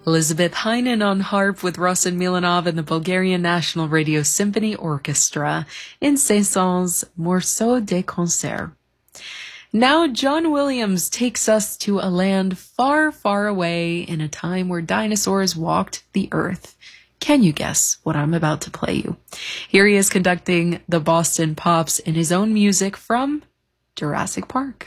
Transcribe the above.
Elizabeth Heinen on harp with Rosen Milanov and the Bulgarian National Radio Symphony Orchestra in Saint-Saëns Morceau de Concert. Now John Williams takes us to a land far, far away in a time where dinosaurs walked the earth. Can you guess what I'm about to play you? Here he is conducting the Boston Pops in his own music from Jurassic Park.